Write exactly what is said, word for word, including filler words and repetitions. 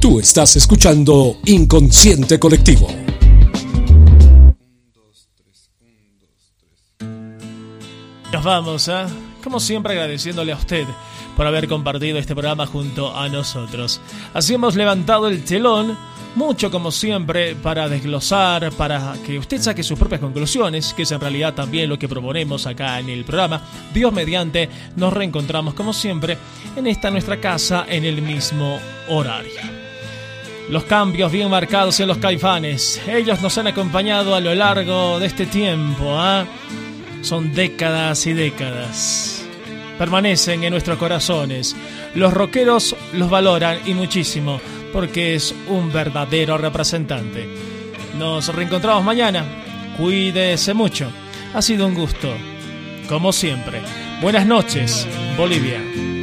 Tú estás escuchando Inconsciente Colectivo. Nos vamos, ¿eh? Como siempre agradeciéndole a usted por haber compartido este programa junto a nosotros. Así hemos levantado el telón, mucho como siempre, para desglosar, para que usted saque sus propias conclusiones, que es en realidad también lo que proponemos acá en el programa. Dios mediante, nos reencontramos como siempre en esta nuestra casa en el mismo horario. Los cambios bien marcados en los Caifanes, ellos nos han acompañado a lo largo de este tiempo, ¿eh? Son décadas y décadas. Permanecen en nuestros corazones. Los rockeros los valoran y muchísimo, porque es un verdadero representante. Nos reencontramos mañana. Cuídese mucho. Ha sido un gusto. Como siempre. Buenas noches, Bolivia.